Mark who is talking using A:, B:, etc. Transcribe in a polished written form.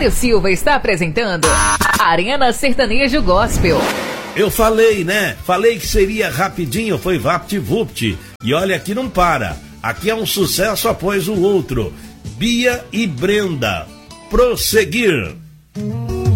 A: Mário Silva está apresentando Arena Sertanejo Gospel.
B: Eu falei, né? Falei que seria rapidinho, foi vapt-vupt. E olha, aqui não para. Aqui é um sucesso após o outro. Bia e Brenda. Prosseguir.